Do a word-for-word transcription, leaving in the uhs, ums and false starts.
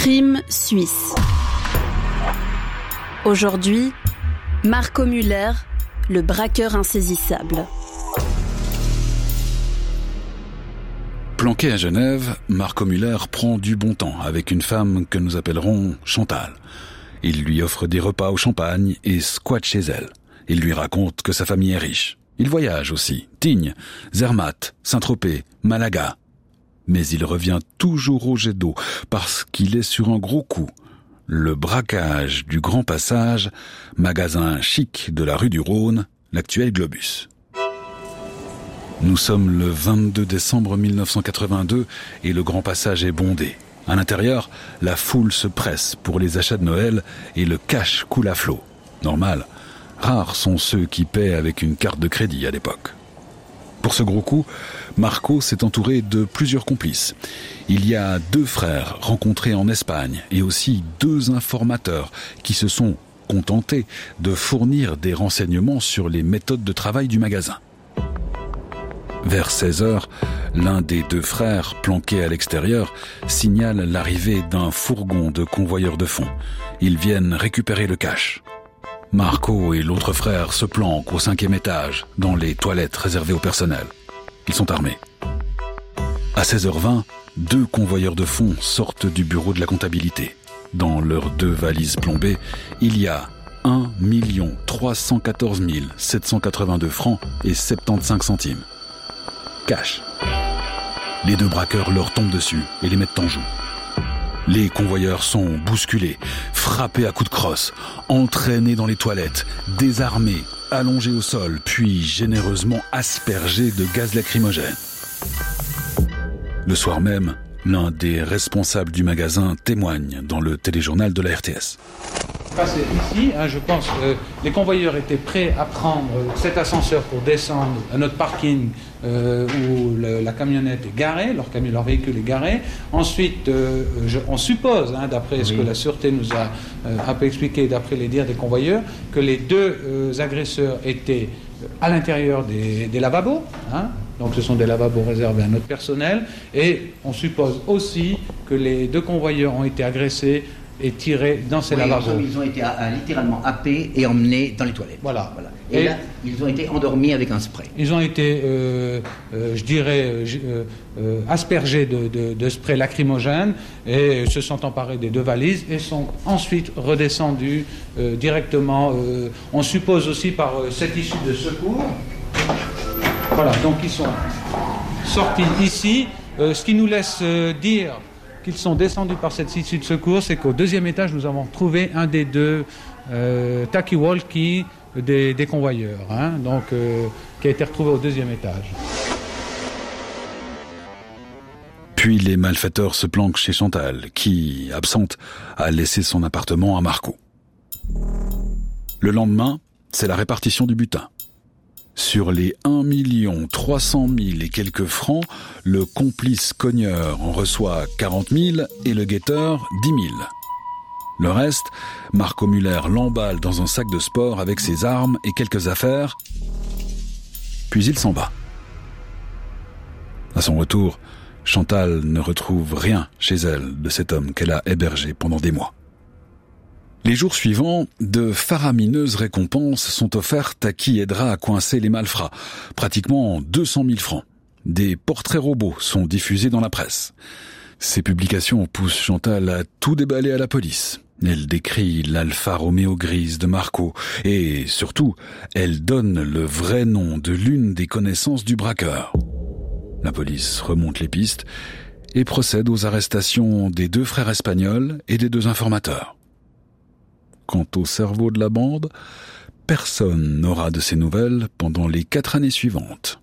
Crime suisse. Aujourd'hui, Marco Müller, le braqueur insaisissable. Planqué à Genève, Marco Müller prend du bon temps avec une femme que nous appellerons Chantal. Il lui offre des repas au champagne et squatte chez elle. Il lui raconte que sa famille est riche. Il voyage aussi, Tignes, Zermatt, Saint-Tropez, Malaga. Mais il revient toujours au jet d'eau parce qu'il est sur un gros coup. Le braquage du Grand Passage, magasin chic de la rue du Rhône, l'actuel Globus. Nous sommes le vingt-deux décembre mille neuf cent quatre-vingt-deux et le Grand Passage est bondé. À l'intérieur, la foule se presse pour les achats de Noël et le cash coule à flot. Normal, rares sont ceux qui paient avec une carte de crédit à l'époque. Pour ce gros coup, Marco s'est entouré de plusieurs complices. Il y a deux frères rencontrés en Espagne et aussi deux informateurs qui se sont contentés de fournir des renseignements sur les méthodes de travail du magasin. Vers seize heures, l'un des deux frères, planqué à l'extérieur, signale l'arrivée d'un fourgon de convoyeurs de fonds. Ils viennent récupérer le cash. Marco et l'autre frère se planquent au cinquième étage, dans les toilettes réservées au personnel. Ils sont armés. À seize heures vingt, deux convoyeurs de fonds sortent du bureau de la comptabilité. Dans leurs deux valises plombées, il y a un million trois cent quatorze mille sept cent quatre-vingt-deux francs et soixante-quinze centimes. Cash. Les deux braqueurs leur tombent dessus et les mettent en joue. Les convoyeurs sont bousculés, frappés à coups de crosse, entraînés dans les toilettes, désarmés, allongés au sol, puis généreusement aspergés de gaz lacrymogène. Le soir même, l'un des responsables du magasin témoigne dans le téléjournal de la R T S. Passé ici, hein, je pense que les convoyeurs étaient prêts à prendre cet ascenseur pour descendre à notre parking euh, où le, la camionnette est garée, leur, camion, leur véhicule est garé. Ensuite, euh, je, on suppose, hein, d'après oui. ce que la sûreté nous a euh, un peu expliqué, d'après les dires des convoyeurs, que les deux euh, agresseurs étaient à l'intérieur des, des lavabos, hein, donc ce sont des lavabos réservés à notre personnel, et on suppose aussi que les deux convoyeurs ont été agressés et tirés dans ces oui, lavabos. Ils ont été à, à, littéralement happés et emmenés dans les toilettes. Voilà. voilà. Et, et là, ils ont été endormis avec un spray. Ils ont été, euh, euh, je dirais, euh, euh, aspergés de, de, de spray lacrymogène et se sont emparés des deux valises et sont ensuite redescendus euh, directement. Euh, on suppose aussi par euh, cette issue de secours. Voilà, donc ils sont sortis ici, euh, ce qui nous laisse euh, dire qu'ils sont descendus par cette issue de secours, c'est qu'au deuxième étage, nous avons trouvé un des deux euh, talkie-walkie des, des convoyeurs, hein, donc, euh, qui a été retrouvé au deuxième étage. Puis les malfaiteurs se planquent chez Chantal, qui, absente, a laissé son appartement à Marco. Le lendemain, c'est la répartition du butin. Sur les un million trois cent mille et quelques francs, le complice cogneur en reçoit quarante mille et le guetteur dix mille. Le reste, Marco Müller l'emballe dans un sac de sport avec ses armes et quelques affaires, puis il s'en va. À son retour, Chantal ne retrouve rien chez elle de cet homme qu'elle a hébergé pendant des mois. Les jours suivants, de faramineuses récompenses sont offertes à qui aidera à coincer les malfrats, pratiquement deux cent mille francs. Des portraits robots sont diffusés dans la presse. Ces publications poussent Chantal à tout déballer à la police. Elle décrit l'Alfa Romeo grise de Marco et, surtout, elle donne le vrai nom de l'une des connaissances du braqueur. La police remonte les pistes et procède aux arrestations des deux frères espagnols et des deux informateurs. Quant au cerveau de la bande, personne n'aura de ses nouvelles pendant les quatre années suivantes.